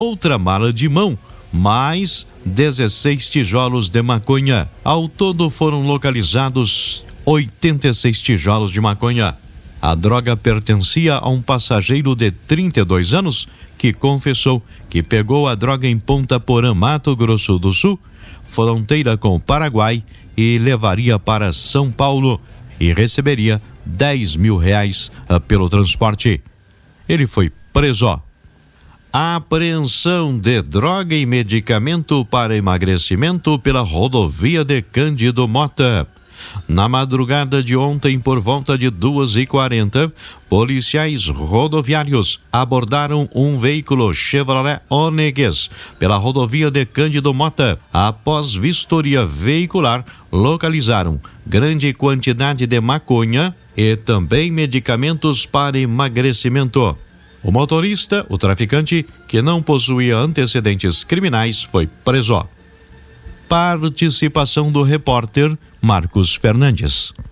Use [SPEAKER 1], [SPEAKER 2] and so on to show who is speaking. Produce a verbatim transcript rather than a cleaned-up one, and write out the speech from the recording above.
[SPEAKER 1] outra mala de mão, mais dezesseis tijolos de maconha. Ao todo foram localizados oitenta e seis tijolos de maconha. A droga pertencia a um passageiro de trinta e dois anos que confessou que pegou a droga em Ponta Porã, Mato Grosso do Sul, fronteira com o Paraguai, e levaria para São Paulo e receberia dez mil reais pelo transporte. Ele foi preso. A apreensão de droga e medicamento para emagrecimento pela rodovia de Cândido Mota. Na madrugada de ontem, por volta de duas e quarenta, policiais rodoviários abordaram um veículo Chevrolet Onix pela rodovia de Cândido Mota. Após vistoria veicular, localizaram grande quantidade de maconha e também medicamentos para emagrecimento. O motorista, o traficante, que não possuía antecedentes criminais, foi preso. Participação do repórter Marcos Fernandes.